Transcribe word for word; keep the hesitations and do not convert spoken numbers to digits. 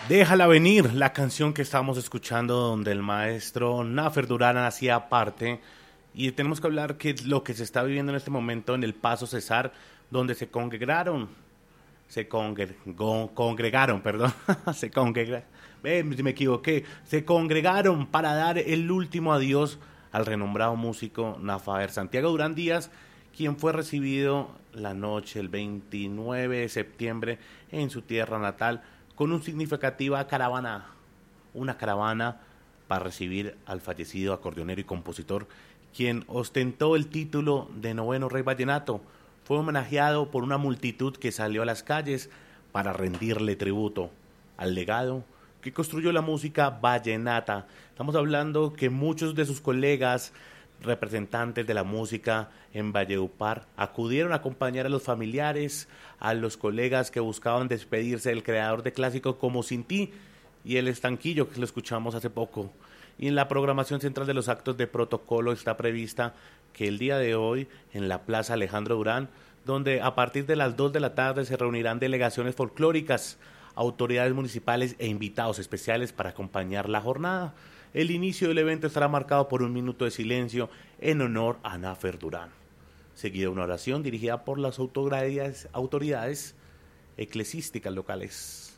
Déjala venir, la canción que estamos escuchando donde el maestro Nafer Durán hacía parte. Y tenemos que hablar que lo que se está viviendo en este momento en el Paso Cesar, donde se congregaron, se congregó, congregaron, perdón, se congregaron, eh, me equivoqué, se congregaron para dar el último adiós al renombrado músico Nafer Santiago Durán Díaz, quien fue recibido la noche, el veintinueve de septiembre, en su tierra natal, con una significativa caravana, una caravana para recibir al fallecido acordeonero y compositor, quien ostentó el título de noveno rey vallenato. Fue homenajeado por una multitud que salió a las calles para rendirle tributo al legado que construyó la música vallenata. Estamos hablando que muchos de sus colegas, representantes de la música en Valledupar, acudieron a acompañar a los familiares, a los colegas que buscaban despedirse del creador de clásicos como Sin Ti y El Estanquillo, que lo escuchamos hace poco. Y en la programación central de los actos de protocolo está prevista que el día de hoy en la Plaza Alejandro Durán, donde a partir de las dos de la tarde se reunirán delegaciones folclóricas, autoridades municipales e invitados especiales para acompañar la jornada. El inicio del evento estará marcado por un minuto de silencio en honor a Nafer Durán, seguida una oración dirigida por las autoridades, autoridades eclesiásticas locales.